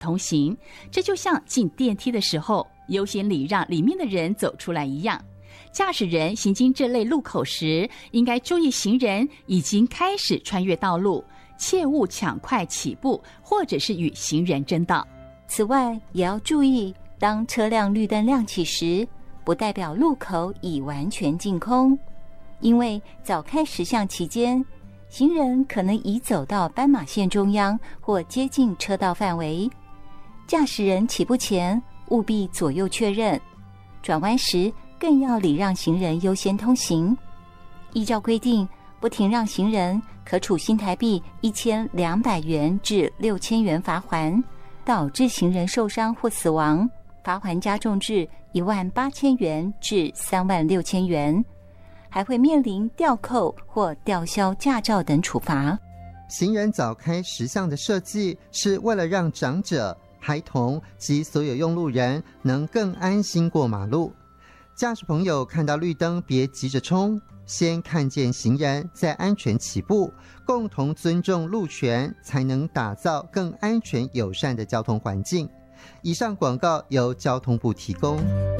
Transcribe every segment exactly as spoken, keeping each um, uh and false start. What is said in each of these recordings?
通行，这就像进电梯的时候优先礼让里面的人走出来一样。驾驶人行经这类路口时，应该注意行人已经开始穿越道路，切勿抢快起步或者是与行人争道。 此外，也要注意，当车辆绿灯亮起时，不代表路口已完全净空，因为早开十项期间，行人可能已走到斑马线中央或接近车道范围。驾驶人起步前务必左右确认，转弯时更要礼让行人优先通行。依照规定，不停让行人可处新台币一千两百元至六千元罚锾，导致行人受伤或死亡，罚锾加重至一万八千元至三万六千元，还会面临吊扣或吊销驾照等处罚。 行人早开十项的设计是为了让长者、孩童及所有用路人能更安心过马路。驾驶朋友看到绿灯别急着冲，先看见行人再安全起步，共同尊重路权，才能打造更安全友善的交通环境。以上广告由交通部提供。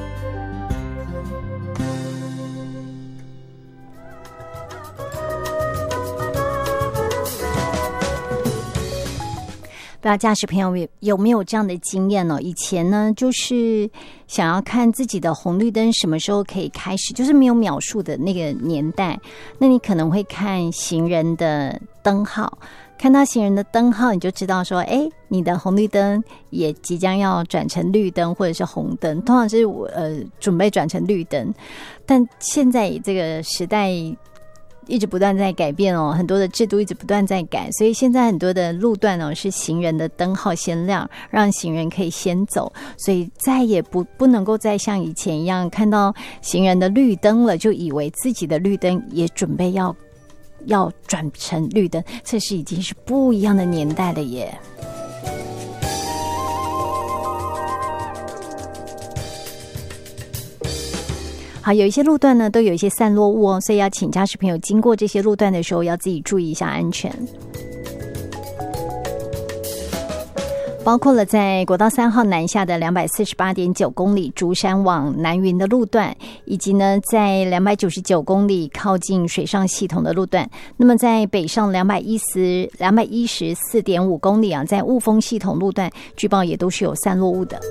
不知道驾驶朋友有没有这样的经验呢？以前呢，就是想要看自己的红绿灯什么时候可以开始，就是没有秒数的那个年代，那你可能会看行人的灯号，看到行人的灯号，你就知道说，哎，你的红绿灯也即将要转成绿灯或者是红灯，通常是呃准备转成绿灯。但现在这个时代一直不断在改变哦，很多的制度一直不断在改，所以现在很多的路段哦是行人的灯号先亮，让行人可以先走，所以再也不不能够再像以前一样看到行人的绿灯了，就以为自己的绿灯也准备要要转成绿灯，这是已经是不一样的年代了耶。好，有一些路段呢都有一些散落物哦，所以要请驾驶朋友经过这些路段的时候要自己注意一下安全。包括了在国道三号南下的两百四十八点九公里竹山往南云的路段，以及呢在两百九十九公里靠近水上系统的路段。那么在北上两百一十两百一十四点五公里啊，在雾峰系统路段，据报也都是有散落物的。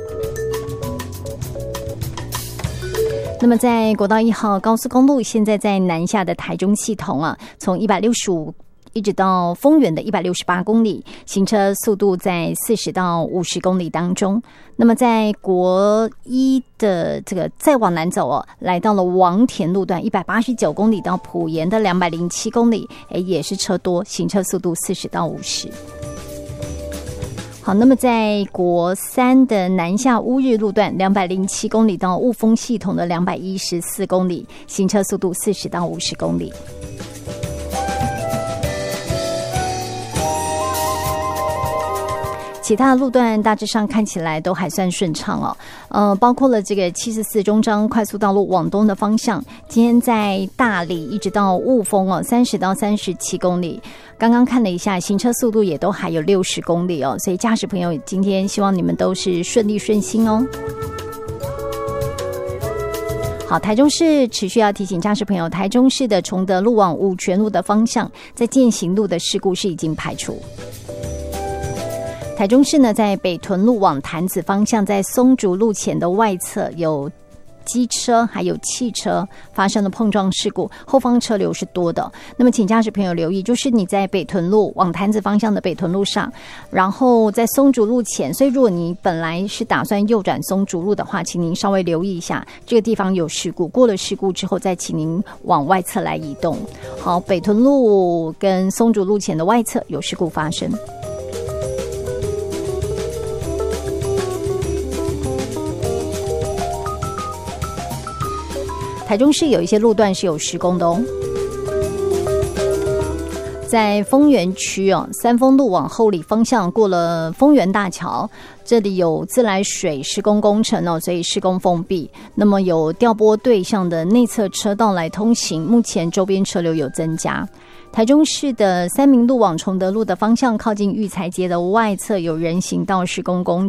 那么在国道一号高速公路，现在在南下的台中系统啊，从一百六十五一直到丰原的一百六十八公里，行车速度在四十到五十公里当中。那么在国一的这个再往南走哦，来到了王田路段一百八十九公里到埔盐的两百零七公里，哎，也是车多，行车速度四十到五十。好，那么在国三的南下乌日路段两百零七公里到雾峰系统的两百一十四公里，行车速度四十到五十公里。其他的路段大致上看起来都还算顺畅哦，呃，包括了这个七十四中彰快速道路往东的方向，今天在大里一直到雾峰哦，三十到三十七公里。刚刚看了一下，行车速度也都还有六十公里哦，所以驾驶朋友今天希望你们都是顺利顺心哦。好，台中市持续要提醒驾驶朋友，台中市的崇德路往五权路的方向，在践行路的事故是已经排除。台中市呢，在北屯路往潭子方向，在松竹路前的外侧有机车还有汽车发生了碰撞事故，后方车流是多的。那么请驾驶朋友留意，就是你在北屯路往潭子方向的北屯路上，然后在松竹路前，所以如果你本来是打算右转松竹路的话，请您稍微留意一下这个地方有事故，过了事故之后再请您往外侧来移动。好，北屯路跟松竹路前的外侧有事故发生。台中市有一些路段是有施工的哦，在丰原区哦，三丰路往后里方向过了丰原大桥，这里有自来水施工工程哦，所以施工封闭。那么有调拨对向的内侧车道来通行，目前周边车流有增加。 台中市的三民路往崇德路的方向，靠近育才街的外侧有人行道施工工